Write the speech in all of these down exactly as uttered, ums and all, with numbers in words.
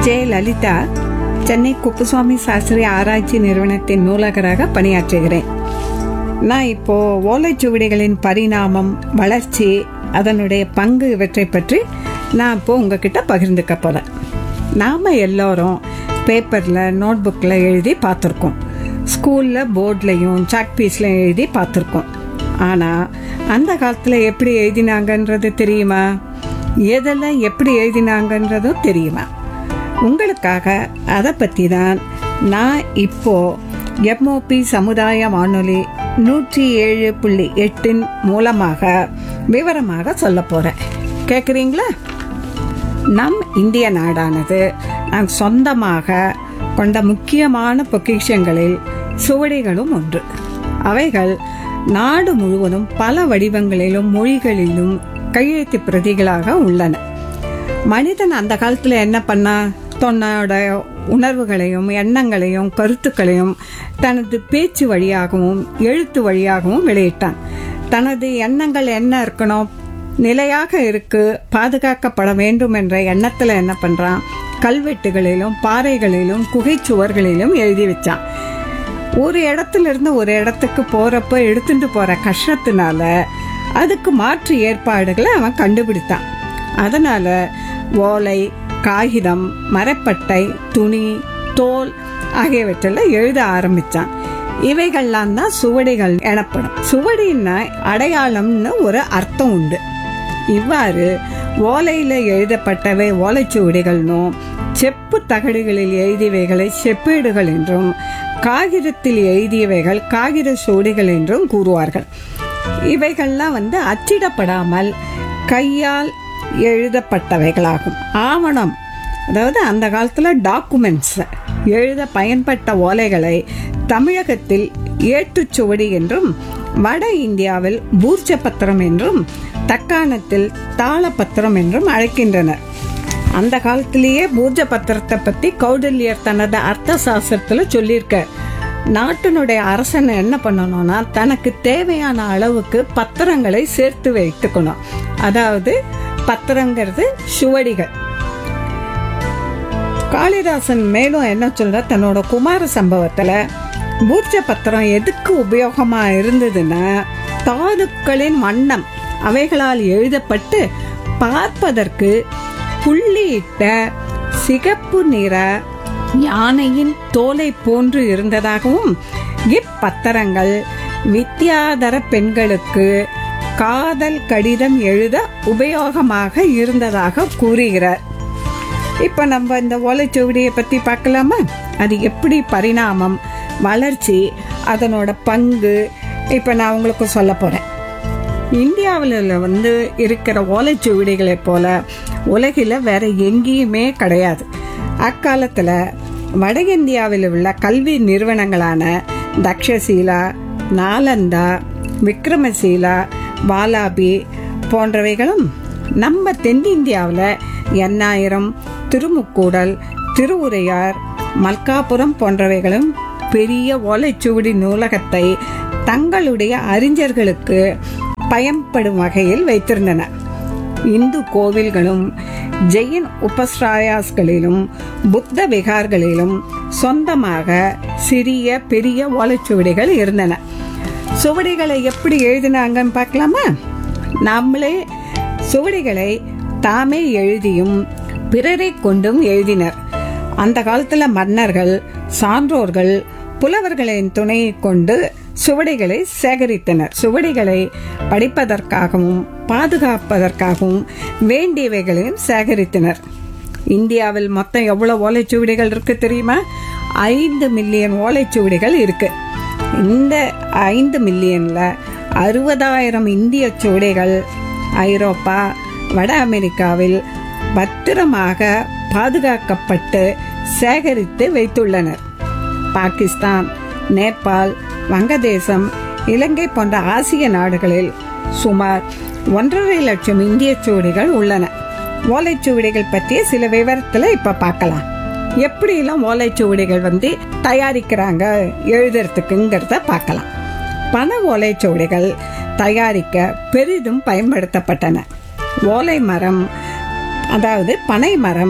J Lalitha, Chennai Kuppuswamy Shastri ஆராய்ச்சி நிறுவனத்தின் நூலகராக பணியாற்றுகிறேன். நான் இப்போ ஓலைச்சுவடிகளின் பரிணாமம், வளர்ச்சி, அதனுடைய பங்கு இவற்றை பற்றி நான் இப்போ உங்ககிட்ட பகிர்ந்துக்க போறேன். நாம எல்லோரும் பேப்பர்ல, நோட்புக்ல எழுதி பார்த்துருக்கோம். ஸ்கூல்ல போர்ட்லையும் சாக் பீஸ்லையும் எழுதி பார்த்துருக்கோம். ஆனா அந்த காலத்துல எப்படி எழுதினாங்கன்றது தெரியுமா? எதெல்லாம் எப்படி எழுதினாங்கன்றதும் தெரியுமா? உங்களுக்காக அதை பற்றி தான் நான் இப்போ எம்ஓபி சமுதாய வானொலி நூற்றி ஏழு புள்ளி எட்டின் மூலமாக விவரமாக சொல்ல போறேன். கேட்குறீங்களா? நம் இந்திய நாடானது நாம் சொந்தமாக கொண்ட முக்கியமான பொக்கிஷங்களில் சுவடிகளும் ஒன்று. அவைகள் நாடு முழுவதும் பல வடிவங்களிலும் மொழிகளிலும் கையெழுத்து பிரதிகளாக உள்ளன. மனிதன் அந்த காலத்துல என்ன பண்ணா, தன்னோட உணர்வுகளையும் எண்ணங்களையும் கருத்துக்களையும் தனது பேச்சு வழியாகவும் எழுத்து வழியாகவும் வெளியிட்டான். தனது எண்ணங்கள் என்ன இருக்கணும், நிலையாக இருக்கு, பாதுகாக்கப்பட வேண்டும் என்ற எண்ணத்துல என்ன பண்றான், கல்வெட்டுகளிலும் பாறைகளிலும் குகை சுவர்களிலும் எழுதி வச்சான். ஒரு இடத்துல இருந்து ஒரு இடத்துக்கு போறப்ப எடுத்துட்டு போற கஷ்டத்தினால அதுக்கு மாற்று ஏற்பாடுகளை அவன் கண்டுபிடித்தான். அதனால ஓலை, காகிதம், மரப்பட்டை, துணி, தோல் ஆகியவற்றில் எழுத ஆரம்பிச்சான். இவைகள்லாம் தான் சுவடிகள் எனப்படும். சுவடின்னா அடையாளம்னு ஒரு அர்த்தம் உண்டு. இவ்வாறு ஓலையில எழுதப்பட்டவை ஓலைச்சுவடிகள்னும், செப்பு தகடுகளில் எழுதியவைகளை செப்பேடுகள் என்றும், காகிதத்தில் எழுதியவைகள் காகித சுவடிகள் என்றும் கூறுவார்கள். இவைகள்லாம் வந்து அச்சிடப்படாமல் கையால் எழுதப்பட்டவைகளாகும். ஆவணம், அதாவது அந்த காலத்துல டாக்குமெண்ட்ஸ் எழுத பயன்பட்ட ஓலைகளை தமிழகத்தில் ஏட்டுச்சுவடி என்றும், வட இந்தியாவில் பூர்ஜ பத்திரம் என்றும், தக்காணத்தில் தாளப்பத்திரம் என்றும் அழைக்கின்றனர். அந்த காலத்திலேயே பூர்ஜ பத்திரத்தை பத்தி கௌடில்யர் தனது அர்த்த சாஸ்திரத்துல சொல்லியிருக்க. நாட்டினுடைய அரசன் என்ன பண்ணணும்னா, தனக்கு தேவையான அளவுக்கு பத்திரங்களை சேர்த்து வைத்துக்கணும். அதாவது பத்திரங்கிறது சுவடிகள். காளிதாசன் மேலும் என்ன சொல்ற, தன்னோட குமார சம்பவத்துல பூர்ஜ பத்திரம் எதுக்கு உபயோகமா இருந்ததுன்னா, தாதுக்களின் வண்ணம் அவைகளால் எழுதப்பட்டு பார்ப்பதற்கு புள்ளியிட்ட சிகப்பு நிற யானையின் தோலை போன்று இருந்ததாகவும், இப்பத்திரங்கள் வித்யாதர பெண்களுக்கு காதல் கடிதம் எழுத உபயோகமாக இருந்ததாக கூறுகிறார். இப்ப நம்ம இந்த ஓலைச்சுவடியை பத்தி பார்க்கலாமா? அது எப்படி பரிணாமம், வளர்ச்சி, அதனோட பங்கு இப்ப நான் உங்களுக்கு சொல்ல போறேன். இந்தியாவில் வந்து இருக்கிற ஓலைச்சுவடிகளை போல உலகில வேற எங்கேயுமே கிடையாது. அக்காலத்துல வட இந்தியாவில் உள்ள கல்வி நிறுவனங்களான தக்ஷசீலா, நாலந்தா, விக்ரமசீலா, வாலாபி போன்றவைகளும், நம்ம தென்னிந்தியாவில் எண்ணாயிரம், திருமுக்கூடல், திருவுரையார், மல்காபுரம் போன்றவைகளும் பெரிய ஓலைச்சுவடி நூலகத்தை தங்களுடைய அறிஞர்களுக்கு பயன்படும் வகையில் வைத்திருந்தன. இந்து கோவில்களும் ஜெயின் உபஸ்ராயாஸ்களிலும் புத்த விகார்களிலும் சொந்தமாக சிறிய பெரிய ஓலைச்சுவடிகள் இருந்தன. சுவடிகளை எப்படி எழுதினாங்கன்னு பார்க்கலாமா? நம்மளே சுவடிகளை தாமே எழுதியும் பிறரை கொண்டும் எழுதினர். அந்த காலத்துல மன்னர்கள், சான்றோர்கள், புலவர்களின் துணையை கொண்டு சுவடிகளை சேகரித்தனர். சுவடிகளை படிப்பதற்காகவும் பாதுகாப்பதற்காகவும் வேண்டியவைகளையும் சேகரித்தனர். இந்தியாவில் மொத்தம் எவ்வளவு ஓலைச்சுவடிகள் இருக்கு தெரியுமா? ஐந்து மில்லியன் ஓலைச்சுவடிகள் இருக்கு. இந்த ஐந்து மில்லியன்ல அறுபதாயிரம் இந்திய சுவடிகள் ஐரோப்பா, வட அமெரிக்காவில் பத்திரமாக பாதுகாக்கப்பட்டு சேகரித்து வைத்துள்ளனர். பாகிஸ்தான், நேபாள், வங்கதேசம், இலங்கை போன்ற ஆசிய நாடுகளில் சுமார் ஒன்றரை லட்சம் இந்திய சுவடிகள் உள்ளன. ஓலைச்சுவடிகள் பற்றிய சில விவரத்துல இப்ப பார்க்கலாம். எப்படி எல்லாம் ஓலைச்சுவடிகள் வந்து தயாரிக்கிறாங்க எழுதுறதுக்குங்கிறத பார்க்கலாம். பண ஓலைச்சுவடிகள் தயாரிக்க பெரிதும் பயன்படுத்தப்பட்டன. ஓலை மரம், அதாவது பனை மரம்,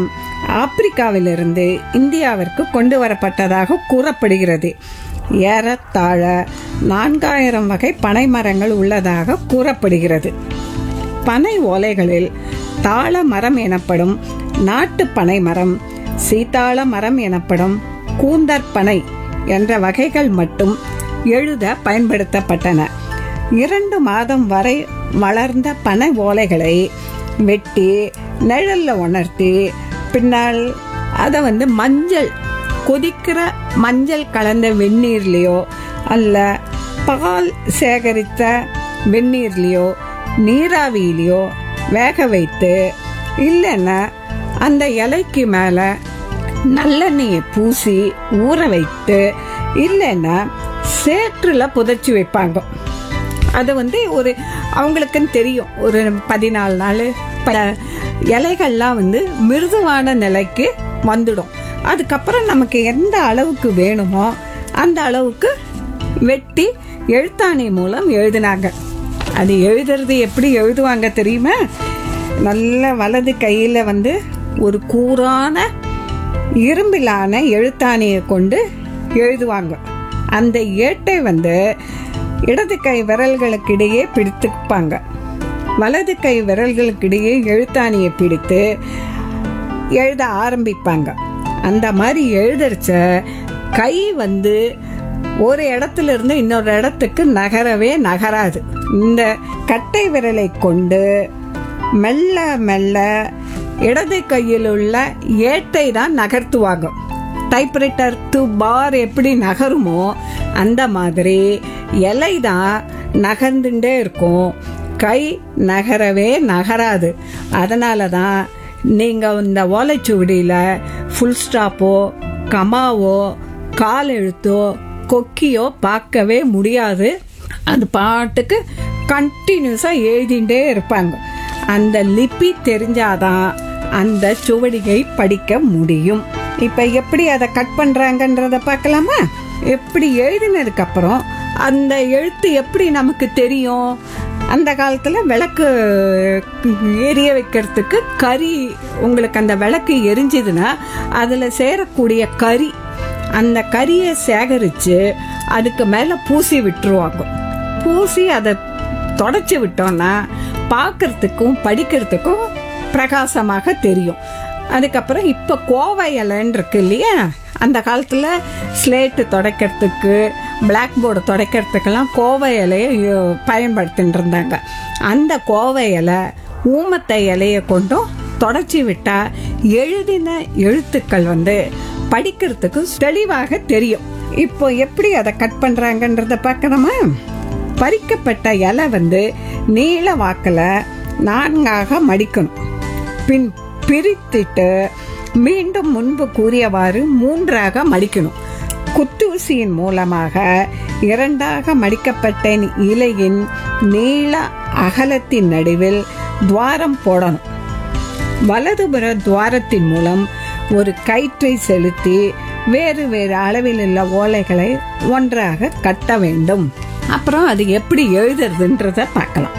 ஆப்பிரிக்காவிலிருந்து இந்தியாவிற்கு கொண்டு வரப்பட்டதாக கூறப்படுகிறது. ஏறத்தாழ நான்காயிரம் வகை பனை மரங்கள் உள்ளதாக கூறப்படுகிறது. பனை ஓலைகளில் தாள மரம் எனப்படும் நாட்டு பனை மரம், சீதாள மரம் எனப்படும் கூந்தற்பனை என்ற வகைகள் மட்டும் எழுத பயன்படுத்தப்பட்டன. இரண்டு மாதம் வரை வளர்ந்த பனை ஓலைகளை வெட்டி நிழல்ல உணர்த்தி பின்னால் அதை வந்து மஞ்சள், கொதிக்கிற மஞ்சள் கலந்த வெந்நீர்லையோ அல்ல பால் சேகரித்த வெந்நீர்லையோ நீராவியிலையோ வேக வைத்து, இல்லைன்னா அந்த இலைக்கு மேல நல்லெண்ணெயை பூசி ஊற வைத்து, இல்லைன்னா சேற்றுல புதைச்சி வைப்பாங்க. அது வந்து ஒரு அவங்களுக்குன்னு தெரியும், ஒரு பதினாலு நாள் இலைகள்லாம் வந்து மிருதுவான நிலைக்கு வந்துடும். அதுக்கப்புறம் நமக்கு எந்த அளவுக்கு வேணுமோ அந்த அளவுக்கு வெட்டி எழுத்தாணி மூலம் எழுதினாங்க. அது எழுதுறது எப்படி எழுதுவாங்க தெரியுமா? நல்ல வலது கையில வந்து ஒரு கூரான இரும்பிலான எழுத்தாணியை கொண்டு எழுதுவாங்க. அந்த ஏட்டை வந்து இடது கை விரல்களுக்கிடையே பிடித்துப்பாங்க. வலது கை விரல்களுக்கிடையே எழுத்தாணியை பிடித்து எழுத ஆரம்பிப்பாங்க. அந்த மாதிரி எழுதறச்ச கை வந்து ஒரு இடத்துல இருந்து இன்னொரு இடத்துக்கு நகரவே நகராது. இந்த கட்டை விரலை கொண்டு மெல்ல மெல்ல இடது கையில் உள்ள ஏட்டை தான் நகர்த்துவாங்க. டைப்ரைட்டர் டு பார் எப்படி நகருமோ அந்த மாதிரி இலை தான் நகர்ந்துட்டே இருக்கும், கை நகரவே நகராது. அதனால தான் நீங்க இந்த ஓலைச்சுவடியில ஃபுல் ஸ்டாப்போ கமாவோ கால் எழுத்தோ கொக்கியோ பார்க்கவே முடியாது. அது பாட்டுக்கு கண்டினியூஸா எழுதிண்டே இருப்பாங்க. அந்த லிபி தெரிஞ்சாதான் அந்த சுவடியை படிக்க முடியும். இப்ப எப்படி அதை கட் பண்றாங்கன்றத பார்க்கலாமா? எப்படி எழுதினதுக்கு அப்புறம் அந்த எழுத்து எப்படி நமக்கு தெரியும்? அந்த காலத்துல விளக்கு எரிய வைக்கிறதுக்கு கரி, உங்களுக்கு அந்த விளக்கு எரிஞ்சதுன்னா அதுல சேரக்கூடிய கரி, அந்த கரியை சேகரிச்சு அதுக்கு மேல பூசி விட்டுருவாங்க. பூசி அதை தொடச்சு விட்டோம்னா பார்க்கறதுக்கும் படிக்கிறதுக்கும் பிரகாசமாக தெரியும். அதுக்கப்புறம் இப்ப கோவை இலைன்னு இருக்கு இல்லையா, அந்த காலத்துல ஸ்லேட்டு துடைக்கிறதுக்கு பிளாக் போர்டு துடைக்கிறதுக்கெல்லாம் கோவை இலையை பயன்படுத்திட்டு இருந்தாங்க. அந்த கோவை இலை ஊமத்தை இலையை கொண்டும் தொடச்சி விட்டா எழுதின எழுத்துக்கள் வந்து படிக்கிறதுக்கு தெளிவாக தெரியும். இப்போ எப்படி அதை கட் பண்றாங்கன்றத பார்க்கணுமா? பறிக்கப்பட்ட இலை வந்து நீள வாக்குல நான்காக மடிக்கணும். பின் பிரித்துட்டு மீண்டும் முன்பு கூறியவாறு மூன்றாக மடிக்கணும். குத்தூசியின் மூலமாக இரண்டாக மடிக்கப்பட்ட இலையின் நீள அகலத்தின் நடுவில் துவாரம் போடணும். வலதுபுற துவாரத்தின் மூலம் ஒரு கயிற்றை செலுத்தி வேறு வேறு அளவில் உள்ள ஓலைகளை ஒன்றாக கட்ட வேண்டும். அப்புறம் அது எப்படி எழுதுறதுன்றத பார்க்கலாம்.